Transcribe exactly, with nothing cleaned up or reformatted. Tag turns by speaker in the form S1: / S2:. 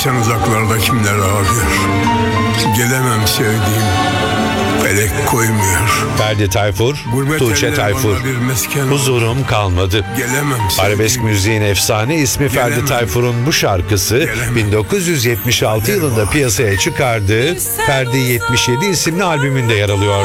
S1: Sen uzaklarda kimler ağlıyor? Gelemem sevdiğim, felek koymuyor.
S2: Ferdi Tayfur,
S1: Gurbet
S2: Tuğçe
S1: eller
S2: Tayfur.
S1: bana bir mesken oldu.
S2: Huzurum kalmadı.
S1: Gelemem
S2: Arabesk
S1: sevdiğim.
S2: müziğin efsane ismi Ferdi
S1: Gelemem.
S2: Tayfur'un bu şarkısı
S1: Gelemem.
S2: bin dokuz yüz yetmiş altı yılında piyasaya çıkardığı Ferdi yetmiş yedi isimli albümünde yer alıyor.